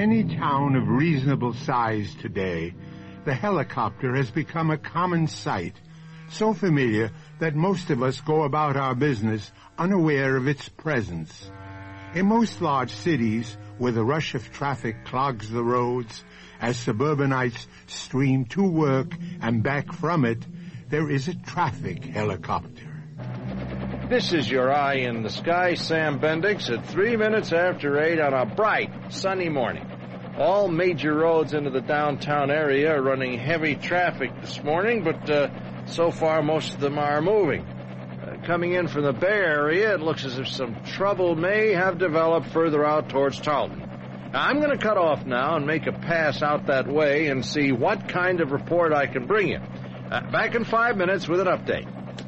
any town of reasonable size today, the helicopter has become a common sight, so familiar that most of us go about our business unaware of its presence. In most large cities, where the rush of traffic clogs the roads, as suburbanites stream to work and back from it, there is a traffic helicopter. This is your eye in the sky, Sam Bendix, at 3 minutes after 8 on a bright, sunny morning. All major roads into the downtown area are running heavy traffic this morning, but so far most of them are moving. Coming in from the Bay Area, it looks as if some trouble may have developed further out towards Tarleton. Now, I'm going to cut off now and make a pass out that way and see what kind of report I can bring you. Back in 5 minutes with an update.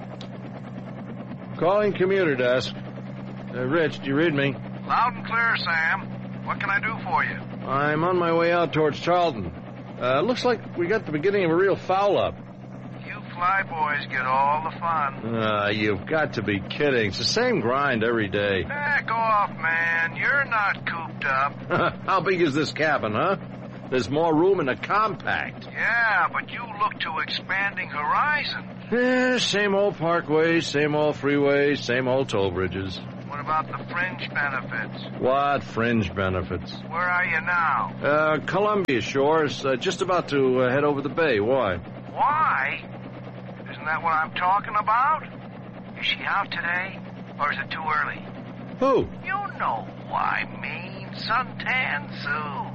Calling commuter desk. Rich, do you read me? Loud and clear, Sam. What can I do for you? I'm on my way out towards Tarleton. Looks like we got the beginning of a real foul-up. You flyboys get all the fun. You've got to be kidding. It's the same grind every day. Go off, man. You're not cooped up. How big is this cabin, huh? There's more room in a compact. Yeah, but you look to expanding horizon. Same old parkways, same old freeways, same old toll bridges. What about the fringe benefits? What fringe benefits? Where are you now? Columbia Shores, just about to head over the bay. Why? Why? Isn't that what I'm talking about? Is she out today, or is it too early? Who? You know who I mean, Suntan Sue.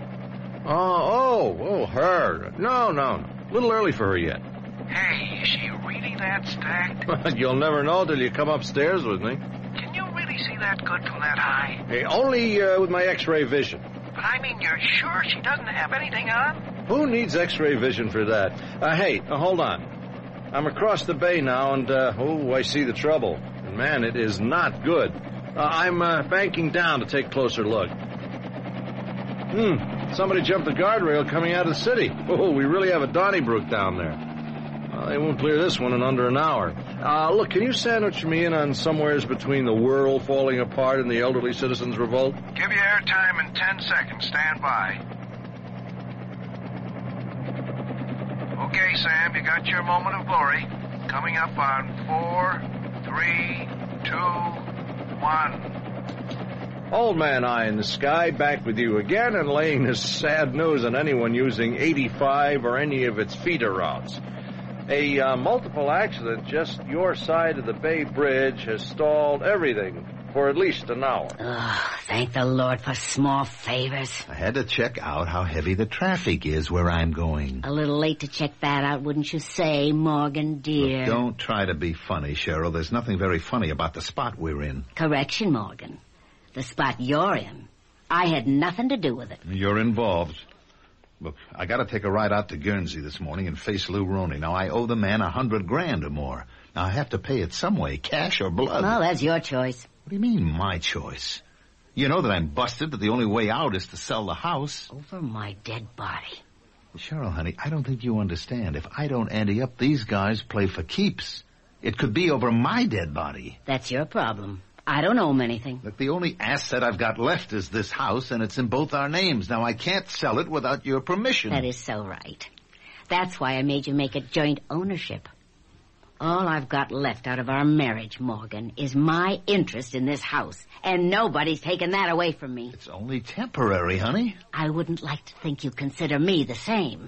Oh, her. No. A little early for her yet. Hey, is she really that stacked? You'll never know till you come upstairs with me. Can you really see that good from that high? Hey, only with my X-ray vision. But I mean, you're sure she doesn't have anything on? Who needs X-ray vision for that? Hey, hold on. I'm across the bay now, and, I see the trouble. And, man, it is not good. I'm banking down to take a closer look. Somebody jumped the guardrail coming out of the city. Oh, we really have a Donnybrook down there. Well, they won't clear this one in under an hour. Look, can you sandwich me in on somewheres between the world falling apart and the elderly citizens' revolt? Give you airtime in 10 seconds. Stand by. Okay, Sam, you got your moment of glory. Coming up on 4, 3, 2, 1. Old Man Eye in the Sky, back with you again and laying this sad news on anyone using 85 or any of its feeder routes. A multiple accident just your side of the Bay Bridge has stalled everything for at least an hour. Oh, thank the Lord for small favors. I had to check out how heavy the traffic is where I'm going. A little late to check that out, wouldn't you say, Morgan, dear? Look, don't try to be funny, Cheryl. There's nothing very funny about the spot we're in. Correction, Morgan. The spot you're in. I had nothing to do with it. You're involved. Look, I got to take a ride out to Guernsey this morning and face Lou Roney. Now, I owe the man $100,000 or more. Now, I have to pay it some way, cash or blood. Well, that's your choice. What do you mean, my choice? You know that I'm busted, that the only way out is to sell the house. Over my dead body. Cheryl, honey, I don't think you understand. If I don't ante up, these guys play for keeps. It could be over my dead body. That's your problem. I don't owe him anything. Look, the only asset I've got left is this house, and it's in both our names. Now, I can't sell it without your permission. That is so right. That's why I made you make it joint ownership. All I've got left out of our marriage, Morgan, is my interest in this house, and nobody's taken that away from me. It's only temporary, honey. I wouldn't like to think you consider me the same.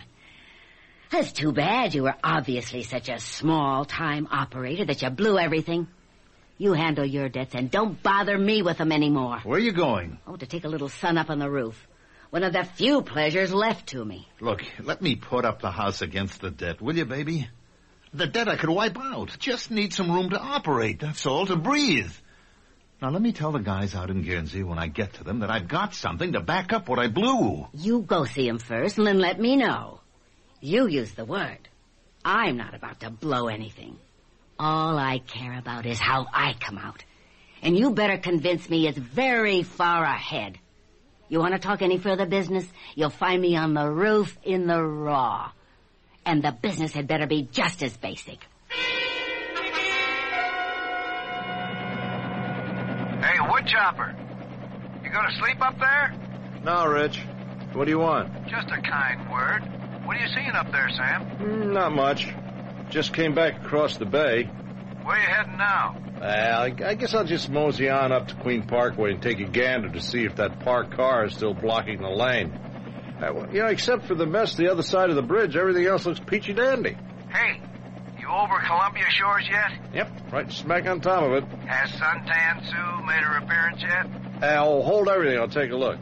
That's too bad. You were obviously such a small-time operator that you blew everything. You handle your debts and don't bother me with them anymore. Where are you going? Oh, to take a little sun up on the roof. One of the few pleasures left to me. Look, let me put up the house against the debt, will you, baby? The debt I could wipe out. Just need some room to operate, that's all, to breathe. Now, let me tell the guys out in Guernsey when I get to them that I've got something to back up what I blew. You go see them first and then let me know. You use the word. I'm not about to blow anything. All I care about is how I come out. And you better convince me it's very far ahead. You want to talk any further business? You'll find me on the roof in the raw. And the business had better be just as basic. Hey, woodchopper. You gonna sleep up there? No, Rich. What do you want? Just a kind word. What are you seeing up there, Sam? Not much. Just came back across the bay. Where are you heading now? I guess I'll just mosey on up to Queen Parkway and take a gander to see if that parked car is still blocking the lane. Except for the mess the other side of the bridge, everything else looks peachy dandy. Hey, you over Columbia Shores yet? Yep, right smack on top of it. Has Suntan Sue made her appearance yet? I'll hold everything. I'll take a look.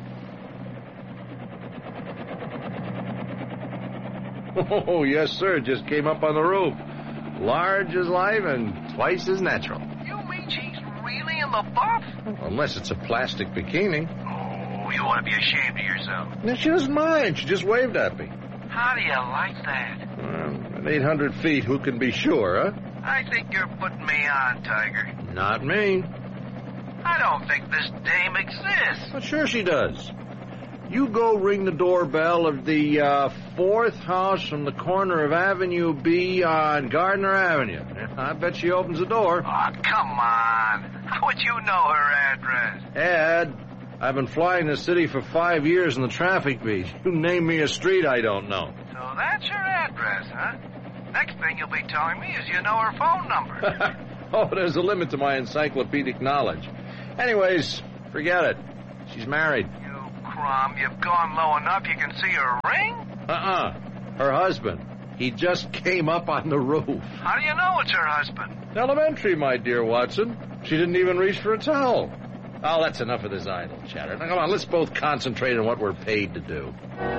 Oh, yes, sir. Just came up on the roof. Large as life and twice as natural. You mean she's really in the buff? Unless it's a plastic bikini. Oh, you ought to be ashamed of yourself. No, she doesn't mind. She just waved at me. How do you like that? At 800 feet, who can be sure, huh? I think you're putting me on, Tiger. Not me. I don't think this dame exists. Well, sure she does. You go ring the doorbell of the fourth house from the corner of Avenue B on Gardner Avenue. I bet she opens the door. Oh, come on. How would you know her address? Ed, I've been flying the city for 5 years in the traffic beat. You name me a street I don't know. So that's your address, huh? Next thing you'll be telling me is you know her phone number. Oh, there's a limit to my encyclopedic knowledge. Anyways, forget it. She's married. Crom, you've gone low enough you can see her ring? Her husband. He just came up on the roof. How do you know it's her husband? Elementary, my dear Watson. She didn't even reach for a towel. Oh, that's enough of this idle chatter. Now, come on, let's both concentrate on what we're paid to do.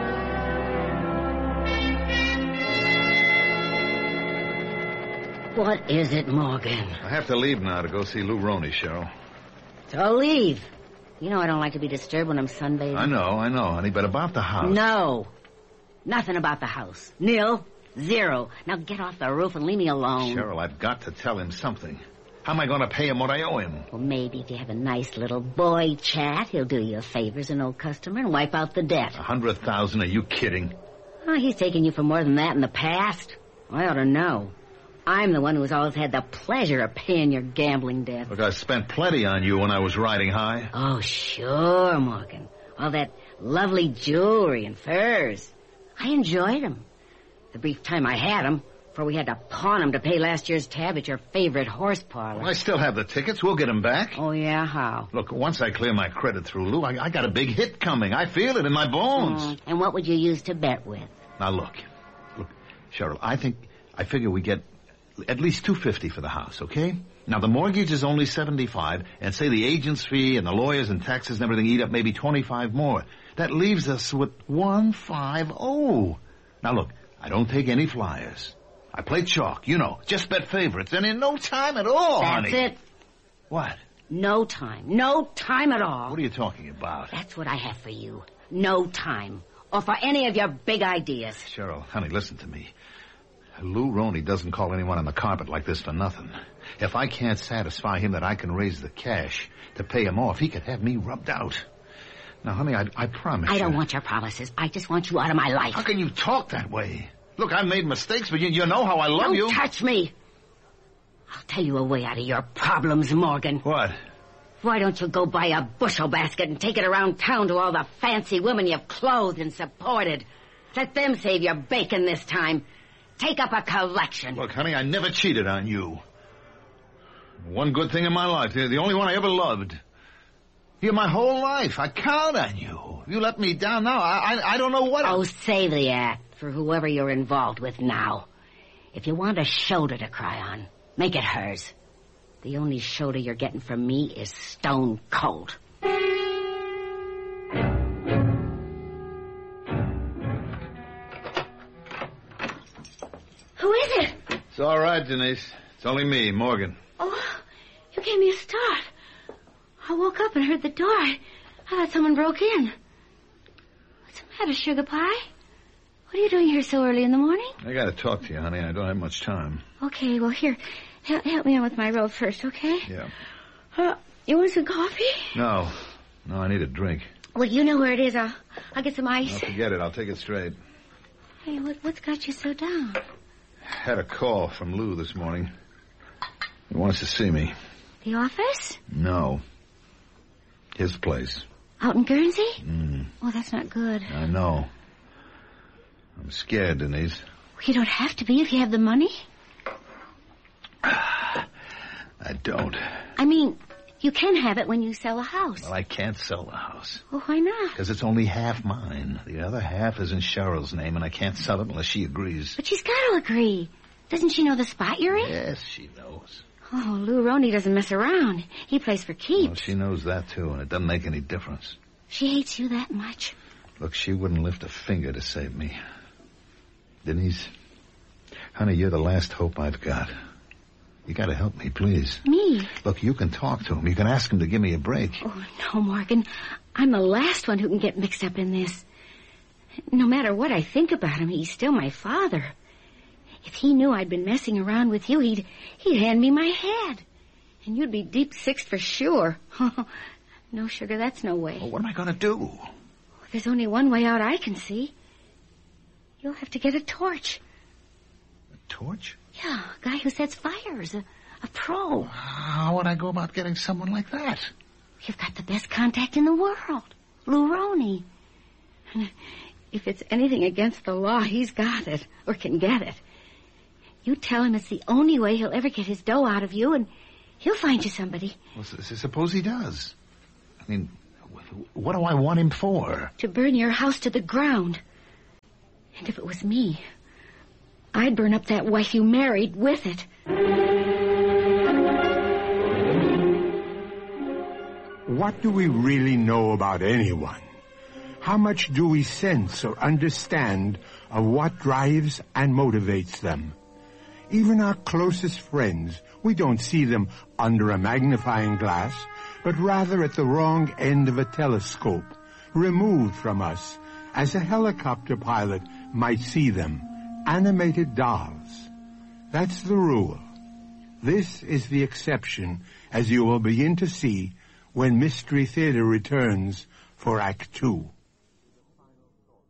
What is it, Morgan? I have to leave now to go see Lou Roney, Cheryl. So leave. You know I don't like to be disturbed when I'm sunbathing. I know, honey, but about the house. No. Nothing about the house. Nil. Zero. Now get off the roof and leave me alone. Cheryl, I've got to tell him something. How am I going to pay him what I owe him? Well, maybe if you have a nice little boy chat, he'll do you a favor as an old customer and wipe out the debt. 100,000? Are you kidding? Oh, he's taken you for more than that in the past. I ought to know. I'm the one who's always had the pleasure of paying your gambling debt. Look, I spent plenty on you when I was riding high. Oh, sure, Morgan. All that lovely jewelry and furs. I enjoyed them. The brief time I had them, before we had to pawn them to pay last year's tab at your favorite horse parlor. Well, I still have the tickets. We'll get them back. Oh, yeah? How? Look, once I clear my credit through Lou, I got a big hit coming. I feel it in my bones. And what would you use to bet with? Now, look, Cheryl, I figure we get at least $250 for the house, okay? Now, the mortgage is only $75, and say the agent's fee and the lawyers and taxes and everything eat up maybe $25 more. That leaves us with $150. Now, look, I don't take any flyers. I play chalk, just bet favorites, and in no time at all, honey. That's it. What? No time. No time at all. What are you talking about? That's what I have for you. No time. Or for any of your big ideas. Cheryl, honey, listen to me. Lou Roney doesn't call anyone on the carpet like this for nothing. If I can't satisfy him that I can raise the cash to pay him off, he could have me rubbed out. Now, honey, I promise you. I don't want your promises. I just want you out of my life. How can you talk that way? Look, I've made mistakes, but you know how I love you. Don't touch me. I'll tell you a way out of your problems, Morgan. What? Why don't you go buy a bushel basket and take it around town to all the fancy women you've clothed and supported? Let them save your bacon this time. Take up a collection. Look, honey, I never cheated on you. One good thing in my life, the only one I ever loved. You're my whole life. I count on you. You let me down now. I don't know what... Oh, save the act for whoever you're involved with now. If you want a shoulder to cry on, make it hers. The only shoulder you're getting from me is stone cold. Who is it? It's all right, Denise. It's only me, Morgan. Oh, you gave me a start. I woke up and heard the door. I thought someone broke in. What's the matter, Sugar Pie? What are you doing here so early in the morning? I got to talk to you, honey. I don't have much time. Okay, well, here. Help me on with my robe first, okay? Yeah. You want some coffee? No, I need a drink. Well, you know where it is. I'll get some ice. No, forget it. I'll take it straight. Hey, what's got you so down? Had a call from Lou this morning. He wants to see me. The office? No. His place. Out in Guernsey? Oh, that's not good. I know. I'm scared, Denise. You don't have to be if you have the money. I don't. I mean, you can have it when you sell a house. Well, I can't sell the house. Well, why not? Because it's only half mine. The other half is in Cheryl's name, and I can't sell it unless she agrees. But she's got to agree. Doesn't she know the spot you're in? Yes, she knows. Oh, Lou Roney doesn't mess around. He plays for keeps. Well, she knows that, too, and it doesn't make any difference. She hates you that much? Look, she wouldn't lift a finger to save me. Denise, honey, you're the last hope I've got. You gotta help me, please. Me? Look, you can talk to him. You can ask him to give me a break. Oh, no, Morgan. I'm the last one who can get mixed up in this. No matter what I think about him, he's still my father. If he knew I'd been messing around with you, he'd hand me my head. And you'd be deep sixth for sure. No, sugar, that's no way. Well, what am I gonna do? There's only one way out I can see. You'll have to get a torch. A torch? Yeah, a guy who sets fires. A pro. How would I go about getting someone like that? You've got the best contact in the world. Lou Roney. If it's anything against the law, he's got it. Or can get it. You tell him it's the only way he'll ever get his dough out of you, and he'll find you somebody. Well, suppose he does. I mean, what do I want him for? To burn your house to the ground. And if it was me, I'd burn up that wife you married with it. What do we really know about anyone? How much do we sense or understand of what drives and motivates them? Even our closest friends, we don't see them under a magnifying glass, but rather at the wrong end of a telescope, removed from us, as a helicopter pilot might see them, animated dolls. That's the rule. This is the exception, as you will begin to see when Mystery Theater returns for Act 2.